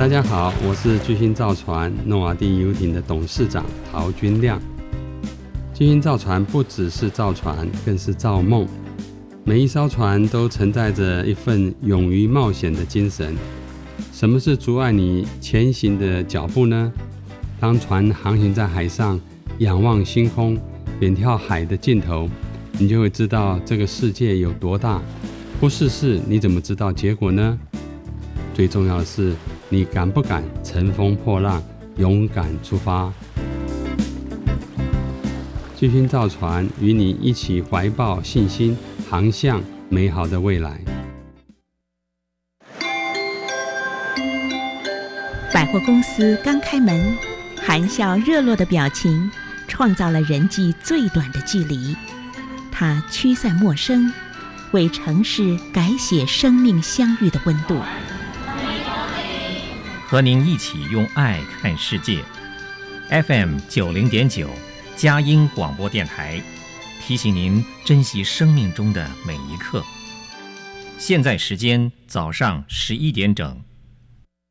大家好，我是巨星造船诺瓦第游艇的董事长陶君亮。巨星造船不只是造船，更是造梦。每一艘船都承载着一份勇于冒险的精神。什么是阻碍你前行的脚步呢？当船航行在海上，仰望星空，远眺海的尽头，你就会知道这个世界有多大。不试试，你怎么知道结果呢？最重要的是，你敢不敢乘风破浪，勇敢出发？巨星造船与你一起怀抱信心，航向美好的未来。 百货公司刚开门，含笑热络的表情创造了人际最短的距离。它驱散陌生，为城市改写生命相遇的温度。 和您一起用爱看世界。FM 90.9佳音广播电台提醒您珍惜生命中的每一刻。现在时间早上11点整。